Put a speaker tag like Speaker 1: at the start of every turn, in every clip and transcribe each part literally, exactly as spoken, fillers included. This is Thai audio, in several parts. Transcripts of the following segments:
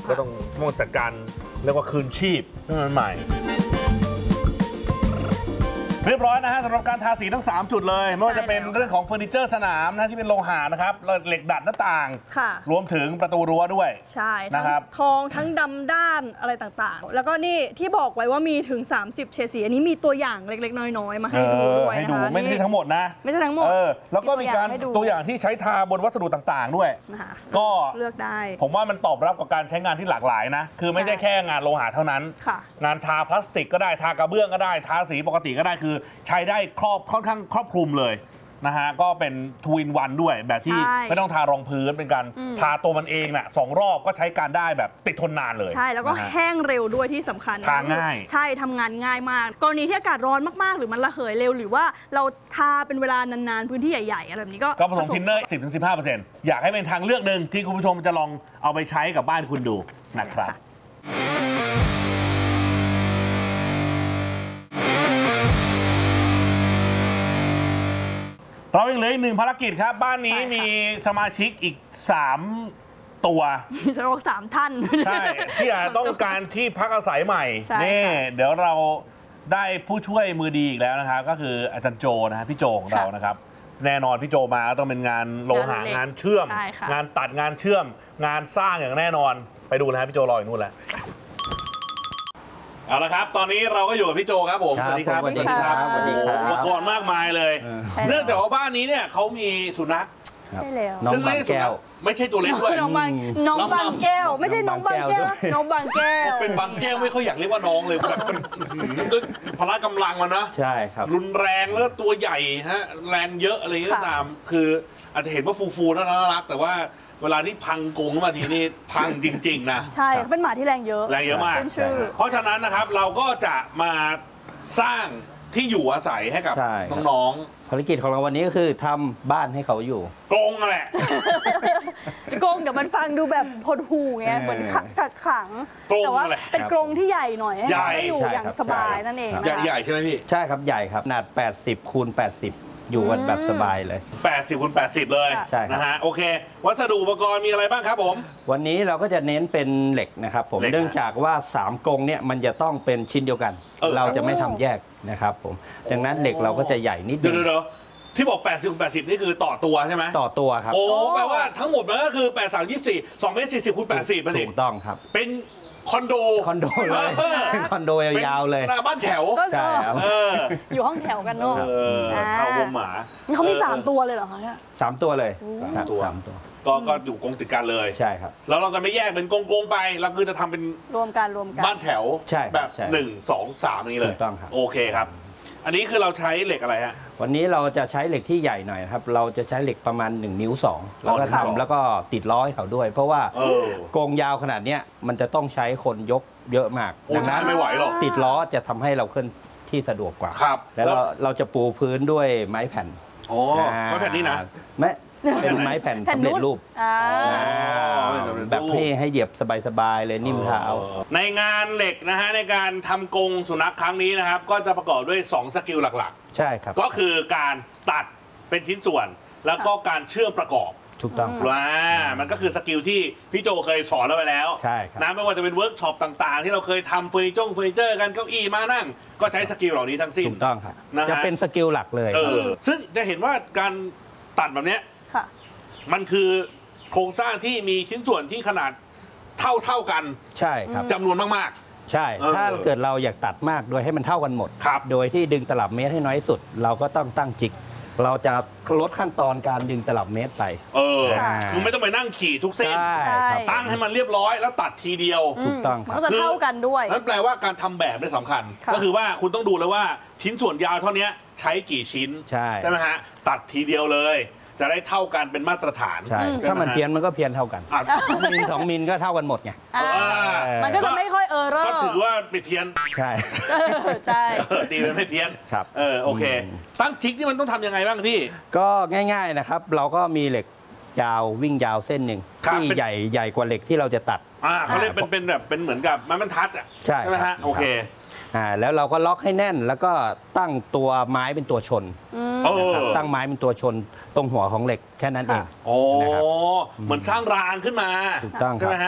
Speaker 1: ก็ต้องต้องจัดการเรียกว่าคืนชีพให้มันใหม่เรียบร้อยนะฮะสำหรับการทาสีทั้งสามจุดเลยไม่ว่าจะเป็นเรื่องของเฟอร์นิเจอร์สนามนะที่เป็นโลหะนะครับเหล็กดัดหน้าต่างรวมถึงประตูรั้วด้วย
Speaker 2: ใช่
Speaker 1: นะครับ
Speaker 2: ทองทั้งดำด้านอะไรต่างๆแล้วก็นี่ที่บอกไว้ว่ามีถึงสามสิบเฉดสีอันนี้มีตัวอย่างเล็กๆน้อยๆมาให้ดูด้วย
Speaker 1: ให้ดู
Speaker 2: นะคะ
Speaker 1: ไม่ใช่ทั้งหมดนะ
Speaker 2: ไม่ใช่ทั้งหมด
Speaker 1: แล้วก็มีการตัวอย่างที่ใช้ทาบนวัสดุต่างๆด้วย
Speaker 2: ก็เลือกได้
Speaker 1: ผมว่ามันตอบรับกับการใช้งานที่หลากหลายนะคือไม่ใช่แค่งานโลหะเท่านั้นงานทาพลาสติกก็ได้ทากระเบื้องก็ได้ทาสีปกติก็ได้คือใช้ได้ครอบค่อนข้างครอบคลุมเลยนะฮะก็เป็นทูอินวันด้วยแบบที่ไม่ต้องทารองพื้นเป็นการทาตัวมันเองน่ะสองรอบก็ใช้การได้แบบติดทนนานเลย
Speaker 2: ใช่แล้วก็แห้งเร็วด้วยที่สำคัญ
Speaker 1: ทาง่าย
Speaker 2: ใช่ทำงานง่ายมากกรณีที่อากาศร้อนมากๆหรือมันระเหยเร็วหรือว่าเราทาเป็นเวลานานๆพื้นที่ใหญ่ๆอะไรแบบนี้ก็
Speaker 1: ก็ผสมทินเนอร์ สิบถึงสิบห้าเปอร์เซ็นต์ อยากให้เป็นทางเลือกหนึ่งที่คุณผู้ชมจะลองเอาไปใช้กับบ้านคุณดูนะครับเรายังเหลืออีกหนึ่งภารกิจครับบ้านนี้มีสมาชิกอีกสามตัว
Speaker 2: จะบอกสามท่าน
Speaker 1: ใช่ที่อาจต้องการที่พักอาศัยใหม่นี่เดี๋ยวเราได้ผู้ช่วยมือดีอีกแล้วนะครับก็คืออาจารย์โจนะฮะพี่โจของเรานะครับแน่นอนพี่โจมาต้องเป็นงานโลหะงานเชื่อมงานตัดงานเชื่อมงานสร้างอย่างแน่นอนไปดูนะฮะพี่โจรออยู่นู่นแล้วเอาละครับตอนนี้เราก็อยู่กับพี่โจครับผมสวัสดีครับ
Speaker 3: สวัสดีครับสวัสดีครับ
Speaker 1: อุปกรณ์มากมายเลยเนื่องจากว่าบ้านนี้เนี่ยเขามีสุนัข
Speaker 2: ใช่แล้ว
Speaker 3: น้องบางแก้ว
Speaker 1: ไม่ใช่ตัวเล็กด้วย
Speaker 2: น้องบางน้องบางแก้วไม่ใช่น้องบางแก้วน้องบางแก้ว
Speaker 1: เป็นบางแก้วไม่ค่อยอยากเรียกว่าน้องเลยด้วยพละกำลังมันนะ
Speaker 3: ใช่ครับ
Speaker 1: รุนแรงแล้วตัวใหญ่ฮะแรงเยอะอะไรก็ตามคืออาจจะเห็นว่าฟูๆน่ารักแต่ว่าเวลาที่พังกรงมาทีนี่พังจริงๆนะ
Speaker 2: ใช่เป็นหมาที่แรงเยอะ
Speaker 1: แรงเยอะมากเพราะฉะนั้นนะครับเราก็จะมาสร้างที่อยู่อาศัยให้กับน้อง
Speaker 3: ๆภารกิจของเราวันนี้ก็คือทำบ้านให้เขาอยู่
Speaker 1: กรงนั่นแหละ
Speaker 2: กรงเดี๋ยวมันฟังดูแบบพดหูไงเหมือนขักขังแต่ว่าเป็นกรงที่ใหญ่หน่อยให้อยู่อย่างสบายนั่นเอง
Speaker 1: ใหญ่ใช่ไหมพี่
Speaker 3: ใช่ครับใหญ่ครับขนาดแปดสิบคูณแปดสิบอยู่กันแบบสบายเลย
Speaker 1: แปดสิบคูณแปดสิบเลย
Speaker 3: ใช่
Speaker 1: นะฮะโอเควัสดุอุปกรณ์มีอะไรบ้างครับผม
Speaker 3: วันนี้เราก็จะเน้นเป็นเหล็กนะครับผมเนื่องจากว่าสามกรงเนี่ยมันจะต้องเป็นชิ้นเดียวกันเราจะไม่ทำแยกนะครับผมดังนั้นเหล็กเราก็จะใหญ่นิดนึง
Speaker 1: เดี๋ยวที่บอกแปดสิบคูณแปดสิบนี่คือต่อตัวใช่ไหม
Speaker 3: ต่อตัวครับ
Speaker 1: โอ้แปลว่าทั้งหมดมันก็คือแปด สาม ยี่สิบสี่ สองเมตรสี่สิบคูณแปดสิบถู
Speaker 3: กต้องครับ
Speaker 1: เป็นคอนโด
Speaker 3: คอนโดเลยคอนโดยาวๆเลย
Speaker 1: หน้าบ้านแถว
Speaker 3: ใช่ครับ
Speaker 2: อยู่ห้องแถวกันเนาะ
Speaker 1: เอาวงหมา
Speaker 2: เขามีสามตัวเลยเหรอคะเนี่ย
Speaker 3: สามตัวเลยสามตัว
Speaker 1: ก็ก็อยู่กรงติดกันเลย
Speaker 3: ใช่ครับ
Speaker 1: แล้วเราจะไม่แยกเป็นกรงๆไปเราคือจะทำเป็น
Speaker 2: รวมกันรวมกัน
Speaker 1: บ้านแถวแบบหนึ่งสองสามนี้เลย
Speaker 3: ถูกต้องครับ
Speaker 1: โอเคครับอันนี้คือเราใช้เหล็กอะไรฮะ
Speaker 3: วันนี้เราจะใช้เหล็กที่ใหญ่หน่อยครับเราจะใช้เหล็กประมาณหนึ่งนิ้วสองแล้วก็ทำแล้วก็ติดล้อให้เขาด้วยเพราะว่ากรงยาวขนาดนี้มันจะต้องใช้คนยกเยอะมาก
Speaker 1: ดังนั้นไม่ไหวหรอก
Speaker 3: ติดล้อจะทำให้เราเคลื่อนที่สะดวกกว่า
Speaker 1: ครับ
Speaker 3: แล้วเราเราจะปูพื้นด้วยไม้แผ่น
Speaker 1: โอ้ไม้แผ่นนี่นะ
Speaker 3: ไม้เป็นไม้แผ่นสำเร็จรูปแบบให้ให้เหยียบสบายๆเลยนิ่มเท้า
Speaker 1: ในงานเหล็กนะฮะในการทำกรงสุนัขครั้งนี้นะครับก็จะประกอบด้วยสองสกิลหลัก
Speaker 3: ๆใช่ครับ
Speaker 1: ก็คือการตัดเป็นชิ้นส่วนแล้วก็การเชื่อมประกอบ
Speaker 3: ถูกต้อง
Speaker 1: ว่ามันก็คือสกิลที่พี่โจเคยสอนเราไปแล้ว
Speaker 3: ใช่ครับ
Speaker 1: นะไม่ว่าจะเป็นเวิร์กช็อปต่างๆที่เราเคยทำเฟอร์นิเจอร์เฟอร์นิเจอร์กันเก้าอี้มานั่งก็ใช้สกิลเหล่านี้ทั้งสิ้น
Speaker 3: ถูกต้องครับจะเป็นสกิลหลักเลย
Speaker 1: ซึ่งจะเห็นว่าการตัดแบบนี้มันคือโครงสร้างที่มีชิ้นส่วนที่ขนาดเท่าเท่ากัน
Speaker 3: ใช่ครับ
Speaker 1: จำนวนมาก
Speaker 3: ๆใช่ถ้าเกิดเราอยากตัดมากโดยให้มันเท่ากันหมดโดยที่ดึงตลับเมตรให้น้อยสุดเราก็ต้องตั้งจิกเราจะลดขั้นตอนการดึงตลับเมตรไป
Speaker 1: เออคือไม่ต้องไปนั่งขี่ทุกเส้นตั้งให้มันเรียบร้อยแล้วตัดทีเดียว
Speaker 3: ถูกต้อง
Speaker 2: มันก็จะเท่ากันด้วย
Speaker 1: นั่นแปลว่าการทำแบบนี่สำคัญก็คือว่าคุณต้องดูเลยว่าชิ้นส่วนยาวเท่านี้ใช้กี่ชิ้นใช่ไหมฮะตัดทีเดียวเลยจะได้เท่ากันเป็นมาตรฐาน
Speaker 3: ใช่ถ้ามันเพี้ยนมันก็เพี้ยนเท่ากันมิลสองมิลก็เท่ากันหมดไง
Speaker 2: มันก็จะไม่ค่อยเออร์เรอร์
Speaker 1: ก็ถือว่าไม่เพี้ยน
Speaker 3: ใช่
Speaker 2: ใช่
Speaker 1: ดีมันไม่เพี้ยน
Speaker 3: ครับ
Speaker 1: เออโอเคตั้งจิกนี่มันต้องทำยังไงบ้างพี่
Speaker 3: ก็ง่ายๆนะครับเราก็มีเหล็กยาววิ่งยาวเส้นหนึ่งที่ใหญ่ใหญ่กว่าเหล็กที่เราจะตัด
Speaker 1: อ่าเขาเรียกเป็นเป็นแบบเป็นเหมือนกับไม้บรรทัดอ่ะ
Speaker 3: ใช่
Speaker 1: ไหมฮะโอเค
Speaker 3: อ่าแล้วเราก็ล็อกให้แน่นแล้วก็ตั้งตัวไม้เป็นตัวชนตั้งไม้เป็นตัวชนตรงหัวของเหล็กแค่นั้นเอง
Speaker 1: โอ้เหมือนสร้างรางขึ้นมา
Speaker 3: ถูกต้อง
Speaker 1: ใช่ไหมฮะ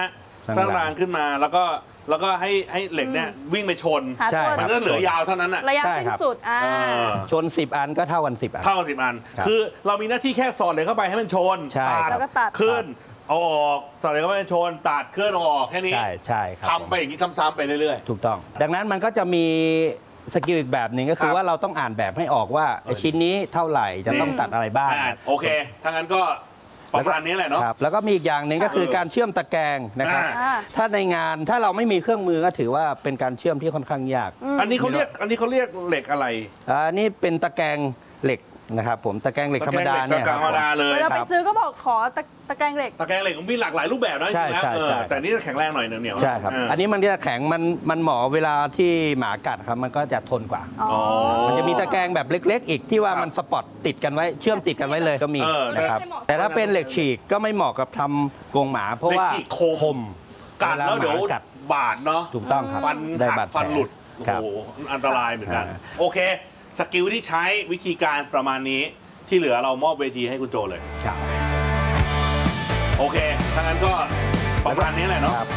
Speaker 1: สร้างรางขึ้นมาแล้วก็แล้วก็ให้ให้เหล็กเนี่ยวิ่งไปชน
Speaker 3: ใช่ครับ
Speaker 1: มันก็เหลือยาวเท่านั้นอะ
Speaker 2: ระยะสิ้นสุดอ่า
Speaker 3: ชนสิบอันก็เท่ากันสิบอัน
Speaker 1: เท่ากันสิบอัน คือเรามีหน้าที่แค่สอดเหล็กเข้าไปให้มันชน
Speaker 3: ใช่
Speaker 1: ตัด
Speaker 2: แล้วก็ตัด
Speaker 1: ขึ้นเอาออกสอดเหล็กเข้าไปให้มันชนตัดขึ้นเอาออกแค่นี้
Speaker 3: ใช่ใช่ครับ
Speaker 1: ทำไปอย่างนี้ซ้ำๆไปเรื่อย
Speaker 3: ถูกต้อง ดังนั้นมันก็จะมีสกิลอีกแบบหนึ่งก็คื
Speaker 1: ค
Speaker 3: อ
Speaker 1: รับ
Speaker 3: ว่าเราต้องอ่านแบบให้ออกว่าไอ้ชิ้นนี้เท่าไหร่จะต้องตัดอะไรบ้าง
Speaker 1: อ่าโอเคถ้างั้นก็ประมาณนี้แหละเนาะ
Speaker 3: ครับแล้วก็มีอีกอย่างหนึ่งก็คือ
Speaker 1: เออ
Speaker 3: การเชื่อมตะแกรงนะครับ
Speaker 2: อ่า
Speaker 3: ถ้าในงานถ้าเราไม่มีเครื่องมือก็ถือว่าเป็นการเชื่อมที่ค่อนข้างยาก
Speaker 1: อันนี้เขาเรียกอันนี้เขาเรียกเหล็กอะไร
Speaker 3: อันนี้เป็นตะแกรงเหล็กนะครับผมตะแกรงเหล็กธรรมดาเนี่ย
Speaker 1: ตะแกรงเหล็กธรรมดาเลย
Speaker 2: เวลาไปซื้อก็บอกขอตะตะแกรงเหล็ก
Speaker 1: ตะแกรงเหล็กมันมีหลากหลายรูปแบบนะ
Speaker 3: ใช่
Speaker 1: จริงๆแล้ว
Speaker 3: ใช่
Speaker 1: เออ
Speaker 3: ใช่
Speaker 1: แต่นี่จะแข็งแรงหน่อยเหนียวๆ
Speaker 3: ใช่ครับ
Speaker 1: เ
Speaker 3: อันนี้มันจะแข็งมันมันเหมาะเวลาที่หมากัดครับมันก็จะทนกว่า
Speaker 2: อ๋อ
Speaker 3: มันจะมีตะแกรงแบบเล็ก ๆ อีกที่ว่า
Speaker 1: ครับ
Speaker 3: มันสปอตติดกันไว้เชื่อมติดกันไว้เลยก็มี
Speaker 1: เออ
Speaker 3: นะครับ
Speaker 2: แต่
Speaker 3: แต่ถ้าเป็นเหล็กฉีกก็ไม่เหมาะกับทำกรงหมาเพราะว่า
Speaker 1: เหล็กฉีกคม
Speaker 3: คม
Speaker 1: กัดแล้วเดี๋ยว
Speaker 3: หมากัด
Speaker 1: บาดเนาะ
Speaker 3: ถูกต้องครับ
Speaker 1: ฟัน
Speaker 3: ได้
Speaker 1: หั
Speaker 3: บาก ดแผล
Speaker 1: ฟันหลุด โอ้
Speaker 3: ครับ
Speaker 1: โห อันตรายเหมือนกัน
Speaker 3: อ่า
Speaker 1: โอเค สกิลที่ใช้วิธีการประมาณนี้ ที่เหลือเรามอบเวทีให้คุณโจเลย
Speaker 3: ครับ
Speaker 1: โอเค ถ้างั้นก็ประมาณนี้แหละเนาะ
Speaker 3: ครับ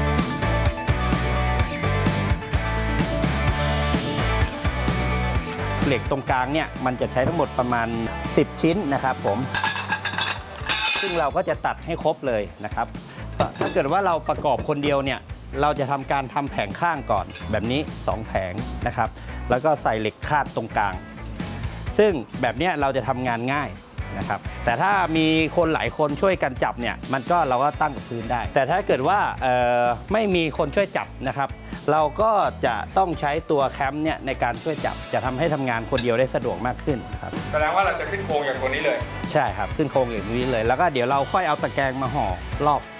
Speaker 3: เหล็กตรงกลางเนี่ยมันจะใช้ทั้งหมดประมาณสิบชิ้นนะครับผมซึ่งเราก็จะตัดให้ครบเลยนะครับถ้าเกิดว่าเราประกอบคนเดียวเนี่ยเราจะทำการทำแผงข้างก่อนแบบนี้สองแผงนะครับแล้วก็ใส่เหล็กคาดตรงกลาง ซึ่งแบบเนี้ยเราจะทำงานง่ายนะครับแต่ถ้ามีคนหลายคนช่วยกันจับเนี่ยมันก็เราก็ตั้งกับพื้นได้ แต่ถ้าเกิดว่าเอ่อไม่มีคนช่วยจับนะครับเราก็จะต้องใช้ตัวแคมป์เนี่ยในการช่วยจับจะทำให้ทำงานคนเดียวได้สะดวกมากขึ้นครับ
Speaker 4: แสดงว่าเราจะขึ้นโครงอย่างตัวนี้เลย
Speaker 3: ใช่ครับขึ้นโครงอย่างนี้เลย แล้วก็เดี๋ยวเราค่อยเอาตะแกรงมาห่อรอบ